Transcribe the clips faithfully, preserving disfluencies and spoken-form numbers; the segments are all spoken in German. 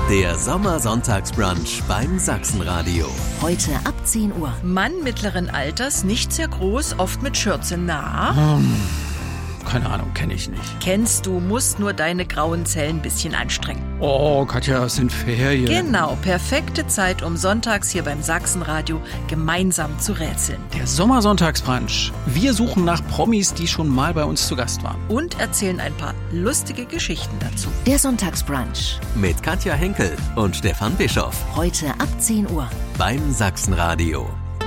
Der Sommersonntagsbrunch beim Sachsenradio. Heute ab zehn Uhr. Mann mittleren Alters, nicht sehr groß, oft mit Schürze. Na? Hm, keine Ahnung, kenne ich nicht. Kennst du, musst nur deine grauen Zellen ein bisschen anstrengen. Oh, Katja, es sind Ferien. Genau, perfekte Zeit, um sonntags hier beim Sachsenradio gemeinsam zu rätseln. Der Sommersonntagsbrunch. Wir suchen nach Promis, die schon mal bei uns zu Gast waren. Und erzählen ein paar lustige Geschichten dazu. Der Sonntagsbrunch. Mit Katja Henkel und Stefan Bischoff. Heute ab zehn Uhr. Beim Sachsenradio.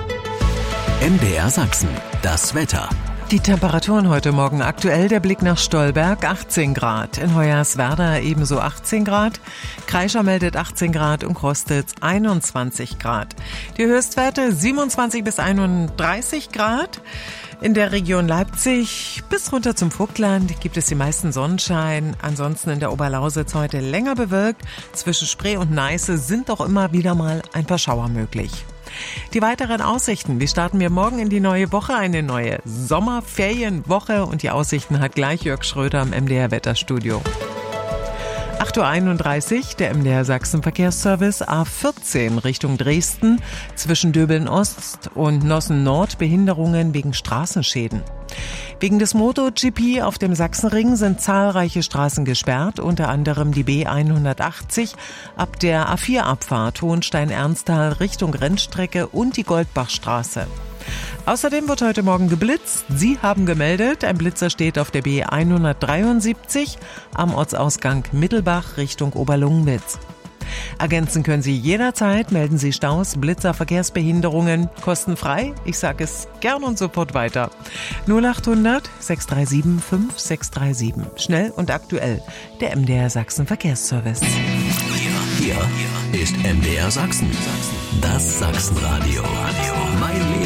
M D R Sachsen. Das Wetter. Die Temperaturen heute Morgen aktuell, der Blick nach Stolberg, achtzehn Grad. In Hoyerswerda ebenso achtzehn Grad. Kreischer meldet achtzehn Grad und Krostitz einundzwanzig Grad. Die Höchstwerte siebenundzwanzig bis einunddreißig Grad. In der Region Leipzig bis runter zum Vogtland gibt es die meisten Sonnenschein. Ansonsten in der Oberlausitz heute länger bewölkt. Zwischen Spree und Neiße sind doch immer wieder mal ein paar Schauer möglich. Die weiteren Aussichten, wie starten wir morgen in die neue Woche, eine neue Sommerferienwoche, und die Aussichten hat gleich Jörg Schröder im M D R Wetterstudio. acht Uhr einunddreißig, der M D R Sachsen Verkehrsservice, A vierzehn Richtung Dresden, zwischen Döbeln Ost und Nossen Nord Behinderungen wegen Straßenschäden. Wegen des MotoGP auf dem Sachsenring sind zahlreiche Straßen gesperrt, unter anderem die B hundertachtzig ab der A vier Abfahrt Hohenstein-Ernsthal Richtung Rennstrecke und die Goldbachstraße. Außerdem wird heute Morgen geblitzt. Sie haben gemeldet, ein Blitzer steht auf der B hundertdreiundsiebzig am Ortsausgang Mittelbach Richtung Oberlungenwitz. Ergänzen können Sie jederzeit, melden Sie Staus, Blitzer, Verkehrsbehinderungen, kostenfrei. Ich sage es gern und sofort weiter. null achthundert sechs drei sieben fünf sechs drei sieben. Schnell und aktuell, der M D R Sachsen Verkehrsservice. Hier, hier ist M D R Sachsen. Das Sachsenradio. Mein Leben.